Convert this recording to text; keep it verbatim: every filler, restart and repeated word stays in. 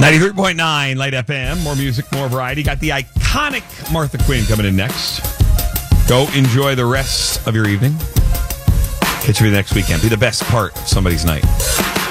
ninety-three point nine Light F M. More music, more variety. Got the iconic Martha Quinn coming in next. Go enjoy the rest of your evening. Catch you next weekend. Be the best part of somebody's night.